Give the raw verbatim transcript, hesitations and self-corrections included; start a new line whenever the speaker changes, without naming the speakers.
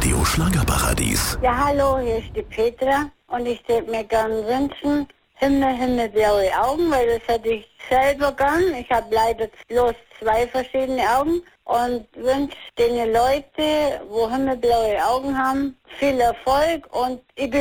Radio Schlagerparadies.
Ja, hallo, hier ist die Petra und ich würde mir gerne wünschen, Himmel, Himmel, blaue Augen, weil das hätte ich selber gern. Ich habe leider bloß zwei verschiedene Augen und wünsche den Leuten, wo himmelblaue Augen haben, viel Erfolg und ich bin